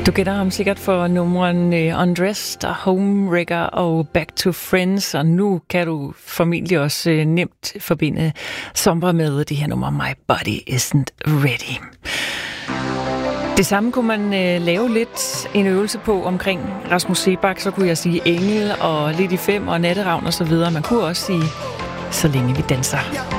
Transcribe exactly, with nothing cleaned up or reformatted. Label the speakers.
Speaker 1: Du kender ham sikkert for numrene Undressed og Homewrecker og Back to Friends, og nu kan du formentlig også nemt forbinde Sombre med det her nummer My Body Isn't Ready. Det samme kunne man øh, lave lidt en øvelse på omkring Rasmus Seebach, så kunne jeg sige Engel og Lidt i fem og Natteravn og så videre. Man kunne også sige Så længe vi danser.